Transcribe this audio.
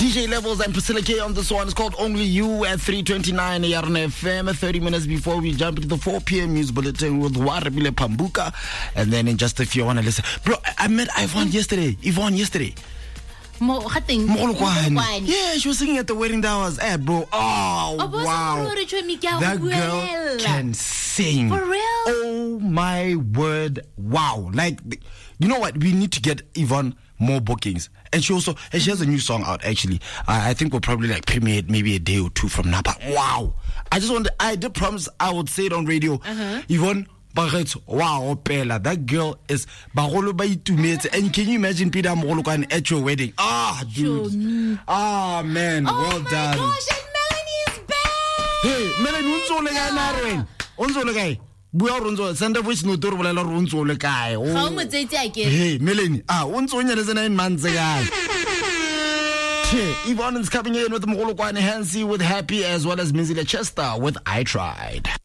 DJ Levels and Priscilla K on this one. It's called Only You at 3:29 Yarn FM. 30 minutes before we jump into the 4 p.m. news bulletin with Warabile Pambuka. And then in just a few, I want to listen. Bro, I met Yvonne yesterday. Yeah, she was singing at the wedding that was at, bro. Oh, wow. That girl can sing. For real? Oh, my word. Wow. Like, you know what? We need to get Yvonne more bookings. And she has a new song out, actually. I think we'll probably like premiere it maybe a day or two from now. But wow. I did promise I would say it on radio. Yvonne, wow, Pella, that girl is Barolo by 2 minutes. And can you imagine Peter Mogolo at your wedding? Dude. Man, well done. Oh my gosh, and Melanie is back! Hey, Melanie, unso le guy. Bua ronzo send a voice note to bolela ronzo le kae. Ga o mo tsetse a ke. Hey, Melanie, unso nya le 9 months guy. Yvonne is coming in with Mogolo Kwane Hansi with Happy as well as Mizile Chester with I Tried.